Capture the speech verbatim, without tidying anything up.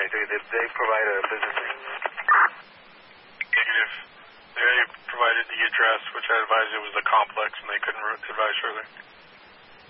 they, they, they provide a business name. Negative. They provided the address, which I advised it was a complex, and they couldn't advise further.